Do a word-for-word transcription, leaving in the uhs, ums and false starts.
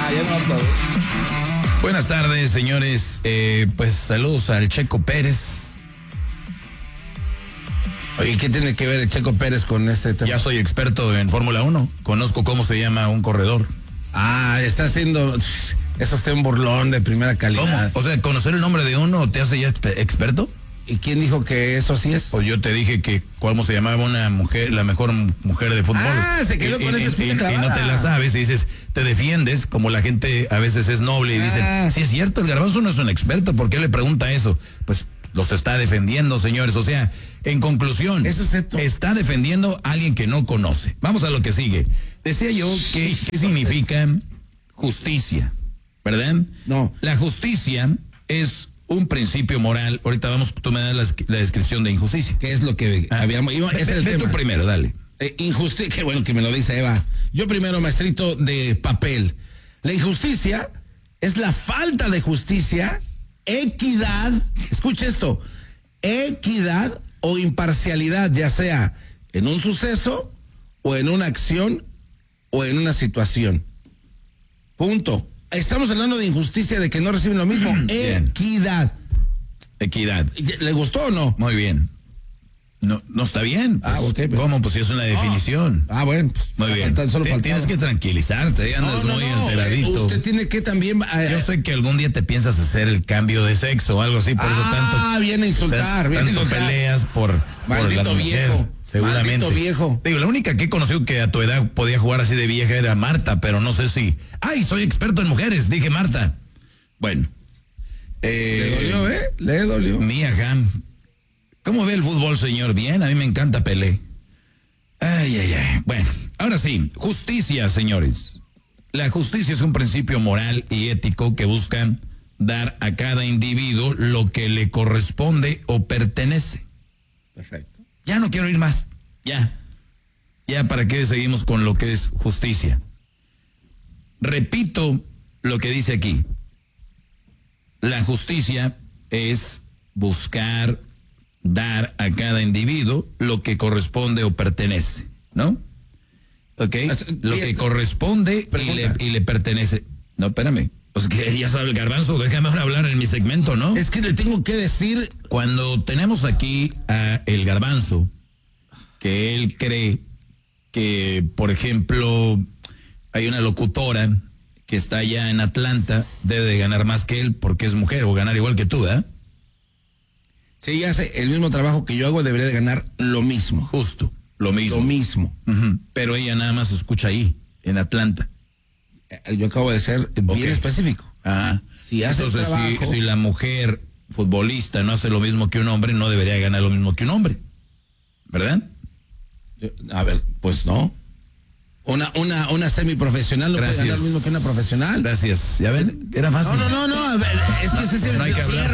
Ah, ya no vamos a ver. Buenas tardes, señores. Eh, pues saludos al Checo Pérez. Oye, ¿qué tiene que ver el Checo Pérez con este tema? Ya soy experto en Fórmula uno. Conozco cómo se llama un corredor. Ah, está haciendo... Eso está un burlón de primera calidad. ¿Cómo? O sea, ¿conocer el nombre de uno te hace ya experto? ¿Y quién dijo que eso sí es? Pues yo te dije que cómo se llamaba una mujer, la mejor mujer de fútbol. Ah, se quedó y, con y, esa espina y, y no te la sabes y dices, te defiendes, como la gente a veces es noble y ah. dicen, sí es cierto, el Garbanzo no es un experto, ¿por qué le pregunta eso? Pues los está defendiendo, señores. O sea, en conclusión, ¿Es usted está defendiendo a alguien que no conoce. Vamos a lo que sigue. Decía yo que qué significa justicia, ¿verdad? No. La justicia es un principio moral. Ahorita vamos, tú me das la, la descripción de injusticia. ¿Qué es lo que Ah, habíamos... Ese es el ve tema. tú primero, dale. Eh, injusticia, qué bueno que me lo dice Eva. Yo primero, maestrito de papel. La injusticia es la falta de justicia, equidad, escuche esto, equidad o imparcialidad, ya sea en un suceso o en una acción o en una situación. Punto. Estamos hablando de injusticia, de que no reciben lo mismo. Bien. Equidad. Equidad. ¿Le gustó o no? Muy bien. No, no está bien. Pues, Ah, ok, pero- ¿Cómo? Pues si es una definición. Ah, bueno. Pues, Muy bien. faltan- solo Te- faltaba. tienes que tranquilizarte, andas No, no, muy no, alteradito. usted tiene que también... eh, Yo sé que algún día te piensas hacer el cambio de sexo o algo así, por eso tanto. Ah, viene a insultar, tan- viene a tanto insultar. peleas por, por Maldito la mujer, viejo, seguramente. maldito viejo. Digo, la única que he conocido que a tu edad podía jugar así de vieja era Marta, pero no sé si. ¡Ay, soy experto en mujeres! Dije Marta. Bueno. Le Eh, dolió, ¿eh? Le dolió. Mía Ham. ¿Cómo ve el fútbol, señor? Bien, a mí me encanta Pelé. Ay, ay, ay. Bueno, ahora sí, justicia, señores. La justicia es un principio moral y ético que busca dar a cada individuo lo que le corresponde o pertenece. Perfecto. Ya no quiero ir más. Ya. Ya, ¿para qué seguimos con lo que es justicia? Repito lo que dice aquí. La justicia es buscar dar a cada individuo lo que corresponde o pertenece, ¿no? ¿Ok? Lo que corresponde y le, y le pertenece. No, espérame. Pues que ya sabe el Garbanzo, déjame ahora hablar en mi segmento, ¿no? Es que le tengo que decir... Cuando tenemos aquí a el Garbanzo, que él cree que, por ejemplo, hay una locutora que está allá en Atlanta, debe de ganar más que él porque es mujer o ganar igual que tú, ¿eh? Si ella hace el mismo trabajo que yo hago, debería de ganar lo mismo. Justo, lo mismo. Lo mismo. Uh-huh. Pero ella nada más escucha ahí, en Atlanta. Eh, Yo acabo de ser bien Ok. específico. Ah, Si hace el entonces trabajo- si, si la mujer futbolista no hace lo mismo que un hombre, no debería ganar lo mismo que un hombre, ¿verdad? Yo- A ver, pues no. Una, una, una semiprofesional no Gracias. puede ganar lo mismo que una profesional. Gracias. ¿Ya ven? Era fácil. No, no, no, no. A ver, es que ese es el No hay que hablar. cierre.